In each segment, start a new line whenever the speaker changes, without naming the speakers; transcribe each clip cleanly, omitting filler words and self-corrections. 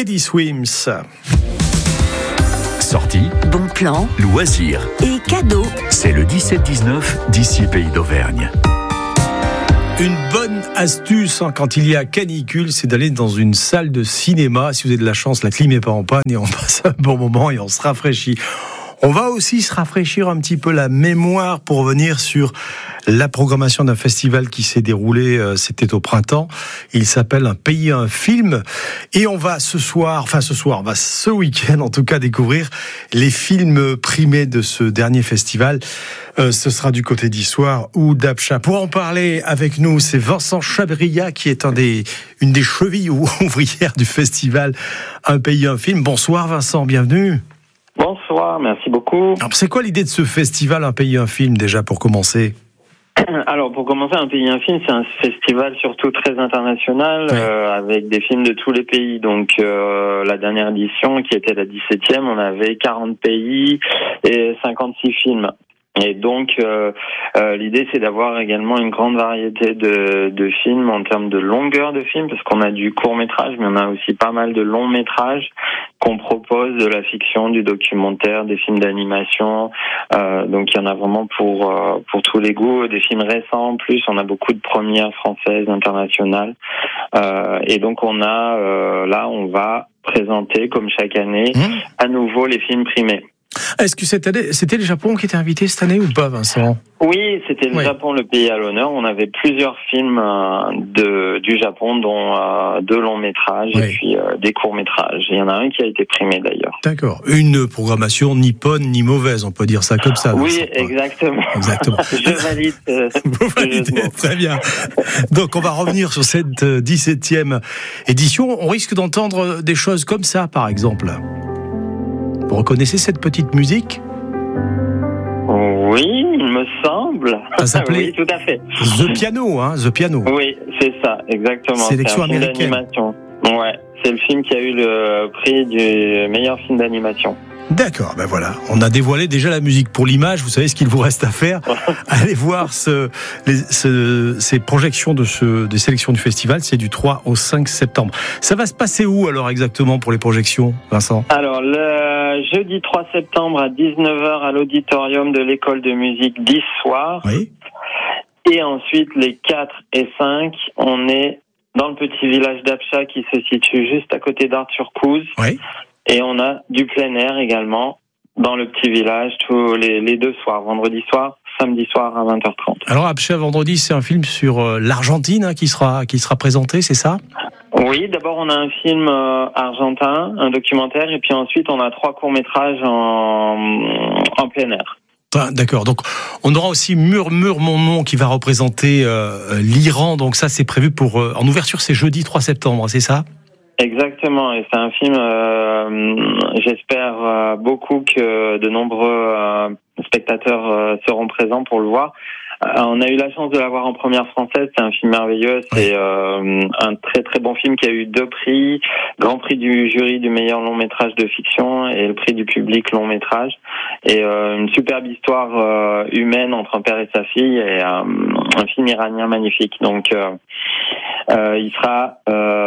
Teddy Swims.
Sortie,
Bon plan
loisirs,
et cadeaux.
c'est le 17-19 d'ici Pays d'Auvergne.
Une bonne astuce quand il y a canicule, c'est d'aller dans une salle de cinéma. Si vous avez de la chance, la clim n'est pas en panne et on passe un bon moment et on se rafraîchit. On va aussi se rafraîchir un petit peu la mémoire pour revenir sur la programmation d'un festival qui s'est déroulé, c'était au printemps. Il s'appelle Un pays, un film. Et on va ce week-end en tout cas découvrir les films primés de ce dernier festival. Ce sera du côté d'Issoire ou d'Apcha. Pour en parler avec nous, c'est Vincent Chabriat qui est une des chevilles ouvrières du festival Un pays, un film. Bonsoir Vincent, bienvenue.
Bonsoir, merci beaucoup.
Alors, c'est quoi l'idée de ce festival Un pays, un film, déjà, pour commencer ?
Alors, pour commencer, Un pays, un film, c'est un festival surtout très international, avec des films de tous les pays. Donc, la dernière édition, qui était la 17e, on avait 40 pays et 56 films. Et donc, l'idée, c'est d'avoir également une grande variété de films en termes de longueur de films, parce qu'on a du court-métrage, mais on a aussi pas mal de longs-métrages qu'on propose, de la fiction, du documentaire, des films d'animation. Donc, il y en a vraiment pour tous les goûts. Des films récents, en plus, on a beaucoup de premières françaises, internationales. Et donc, on va présenter, comme chaque année, à nouveau les films primés.
Est-ce que cette année, c'était le Japon qui était invité cette année ou pas, Vincent ?
Oui, c'était le Japon, le pays à l'honneur. On avait plusieurs films du Japon, dont 2 longs métrages et puis des courts métrages. Il y en a un qui a été primé d'ailleurs.
D'accord. Une programmation ni bonne ni mauvaise, on peut dire ça comme ça. Vincent.
Oui, exactement. Je valide.
Vous validez, très bien. Donc on va revenir sur cette 17e édition. On risque d'entendre des choses comme ça, par exemple. Vous reconnaissez cette petite musique ?
Oui, il me semble.
Ça s'appelait
oui, tout à fait.
The Piano.
Oui, c'est ça, exactement.
Sélection
c'est un film
américaine.
d'animation. Ouais, c'est le film qui a eu le prix du meilleur film d'animation.
D'accord, ben voilà, on a dévoilé déjà la musique. Pour l'image, vous savez ce qu'il vous reste à faire. Allez voir ces projections des sélections du festival, c'est du 3 au 5 septembre. Ça va se passer où alors exactement pour les projections, Vincent ?
Alors, le jeudi 3 septembre à 19h à l'auditorium de l'école de musique d'Issoire.
Oui.
Et ensuite, les 4 et 5, on est dans le petit village d'Apcha qui se situe juste à côté d'Art-sur-Couze.
Oui.
Et on a du plein air également dans le petit village tous les 2 soirs, vendredi soir, samedi soir à 20h30.
Alors Apcha vendredi, c'est un film sur l'Argentine qui sera présenté, c'est ça ?
Oui, d'abord on a un film argentin, un documentaire, et puis ensuite on a 3 courts-métrages en plein air.
Ah, d'accord, donc on aura aussi Murmure mon nom qui va représenter l'Iran, donc ça c'est prévu en ouverture, c'est jeudi 3 septembre, c'est ça ?
Exactement, et c'est un film, j'espère beaucoup que de nombreux spectateurs seront présents pour le voir. On a eu la chance de l'avoir en première française, c'est un film merveilleux, c'est un très très bon film qui a eu 2 prix, grand prix du jury du meilleur long métrage de fiction et le prix du public long métrage, et une superbe histoire humaine entre un père et sa fille, et un film iranien magnifique. Donc il sera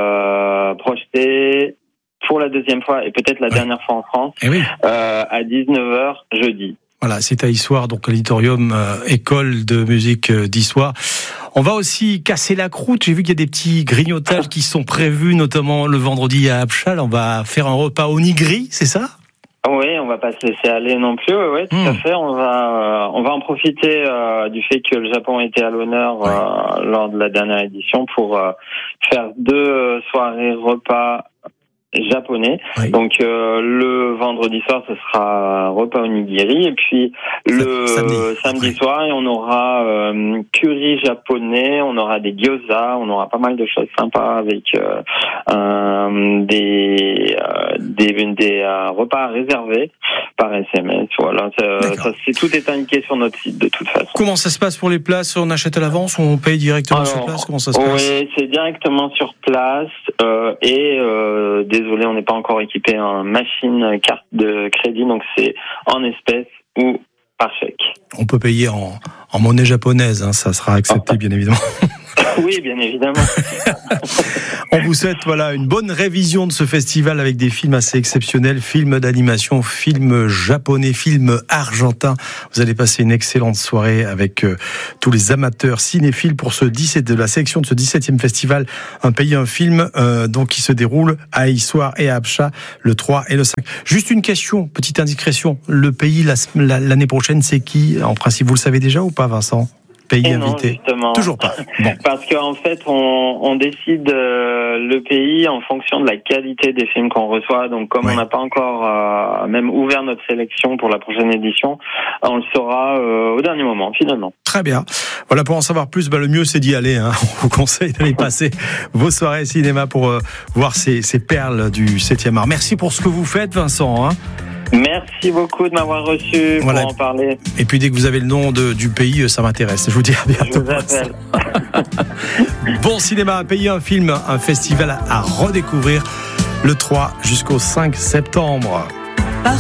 projeté pour la 2e fois et peut-être la dernière fois en France à 19h jeudi.
Voilà, c'est à Issoire, donc à l'auditorium école de musique d'Issoire. On va aussi casser la croûte. J'ai vu qu'il y a des petits grignotages qui sont prévus, notamment le vendredi à Apchal. On va faire un repas onigiri, c'est ça ?
Oui, on va pas se laisser aller non plus. Oui, tout à fait. On va en profiter du fait que le Japon était à l'honneur lors de la dernière édition pour faire 2 soirées repas japonais. Oui. Donc le vendredi soir ce sera repas onigiri, et puis le samedi soir on aura curry japonais, on aura des gyoza, on aura pas mal de choses sympas avec des repas réservés par SMS. Voilà, tout est indiqué sur notre site de toute façon.
Comment ça se passe pour les places ? On achète à l'avance ou on paye directement sur place ? Comment ça se passe ?
Oui, c'est directement sur place désolé, on n'est pas encore équipé en machine carte de crédit, donc c'est en espèces ou par chèque.
On peut payer en monnaie japonaise, ça sera accepté bien évidemment.
Oui, bien évidemment.
On vous souhaite une bonne révision de ce festival avec des films assez exceptionnels, films d'animation, films japonais, films argentins. Vous allez passer une excellente soirée avec tous les amateurs cinéphiles pour de la sélection de ce 17e festival Un pays, un film, donc qui se déroule à Issoire et à Apcha le 3 et le 5. Juste une question, petite indiscrétion. Le pays l'année prochaine, c'est qui? En principe, vous le savez déjà ou pas, Vincent? Pays invité.
Justement.
Toujours pas. Bon.
Parce qu'en fait, on décide le pays en fonction de la qualité des films qu'on reçoit. Donc, comme on n'a pas encore même ouvert notre sélection pour la prochaine édition, on le saura au dernier moment, finalement.
Très bien. Voilà, pour en savoir plus, le mieux c'est d'y aller. Hein. On vous conseille d'aller passer vos soirées cinéma pour voir ces perles du 7e art. Merci pour ce que vous faites, Vincent. Hein.
Merci beaucoup de m'avoir reçu pour en parler.
Et puis dès que vous avez le nom du pays, ça m'intéresse. Je vous dis à bientôt.
Je vous appelle.
Bon cinéma, un pays, un film, un festival à redécouvrir le 3 jusqu'au 5 septembre.